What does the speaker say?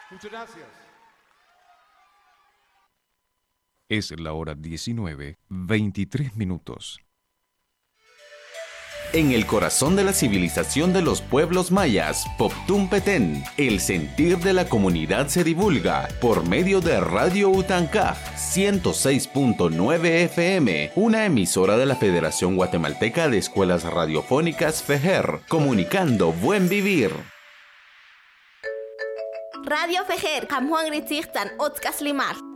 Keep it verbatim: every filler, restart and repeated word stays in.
Muchas gracias. Es la hora diecinueve, veintitrés minutos. En el corazón de la civilización de los pueblos mayas, Poptún Petén, el sentir de la comunidad se divulga por medio de Radio Utancaj ciento seis punto nueve F M, una emisora de la Federación Guatemalteca de Escuelas Radiofónicas FEJER, comunicando buen vivir. Radio FEJER, Kamjuan Ritzirtan, Otzkas Limar.